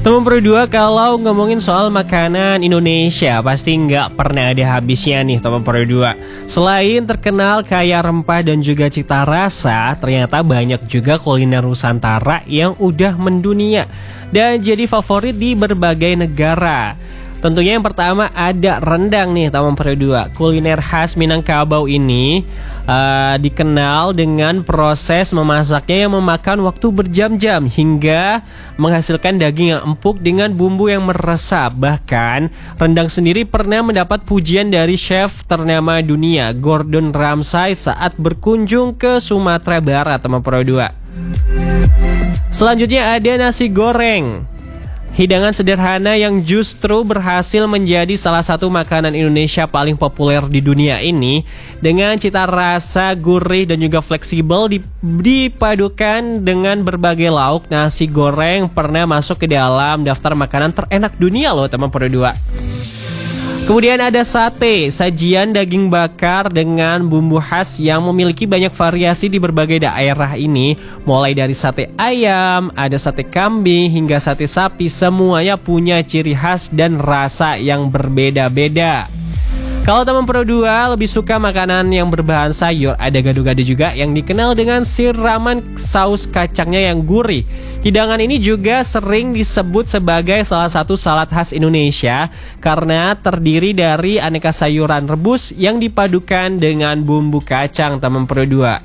Teman berdua, kalau ngomongin soal makanan Indonesia pasti nggak pernah ada habisnya nih teman berdua. Selain terkenal kaya rempah dan juga cita rasa, ternyata banyak juga kuliner Nusantara yang udah mendunia dan jadi favorit di berbagai negara. Tentunya yang pertama ada rendang nih teman berdua. Kuliner khas Minangkabau ini dikenal dengan proses memasaknya yang memakan waktu berjam-jam hingga menghasilkan daging yang empuk dengan bumbu yang meresap. Bahkan rendang sendiri pernah mendapat pujian dari chef ternama dunia Gordon Ramsay saat berkunjung ke Sumatera Barat teman berdua. Selanjutnya ada nasi goreng. Hidangan sederhana yang justru berhasil menjadi salah satu makanan Indonesia paling populer di dunia ini. Dengan cita rasa gurih dan juga fleksibel dipadukan dengan berbagai lauk, nasi goreng pernah masuk ke dalam daftar makanan terenak dunia loh teman berdua. Kemudian ada sate, sajian daging bakar dengan bumbu khas yang memiliki banyak variasi di berbagai daerah ini. Mulai dari sate ayam, ada sate kambing, hingga sate sapi, semuanya punya ciri khas dan rasa yang berbeda-beda. Kalau teman berdua lebih suka makanan yang berbahan sayur, ada gado-gado juga yang dikenal dengan siraman saus kacangnya yang gurih. Hidangan ini juga sering disebut sebagai salah satu salad khas Indonesia karena terdiri dari aneka sayuran rebus yang dipadukan dengan bumbu kacang teman berdua.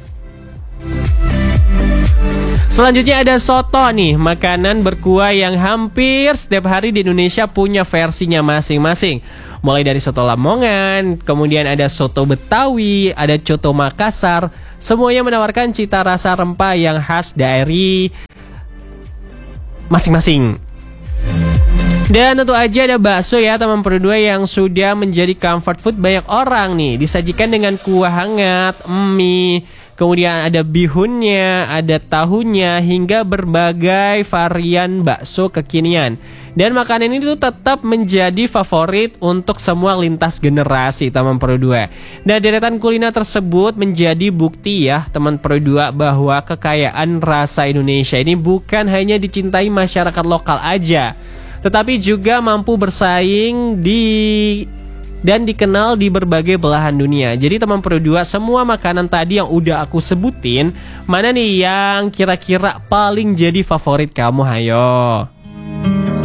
Selanjutnya ada soto nih, makanan berkuah yang hampir setiap hari di Indonesia punya versinya masing-masing. Mulai dari soto Lamongan, kemudian ada soto Betawi, ada coto Makassar. Semuanya menawarkan cita rasa rempah yang khas dari masing-masing. Dan tentu aja ada bakso ya teman berdua yang sudah menjadi comfort food banyak orang nih. Disajikan dengan kuah hangat, mie, kemudian ada bihunnya, ada tahunya, hingga berbagai varian bakso kekinian. Dan makanan ini tuh tetap menjadi favorit untuk semua lintas generasi teman berdua. Dan deretan kuliner tersebut menjadi bukti ya teman berdua bahwa kekayaan rasa Indonesia ini bukan hanya dicintai masyarakat lokal aja, tetapi juga mampu bersaing dan dikenal di berbagai belahan dunia. Jadi teman berdua, semua makanan tadi yang udah aku sebutin, mana nih yang kira-kira paling jadi favorit kamu? Hayo.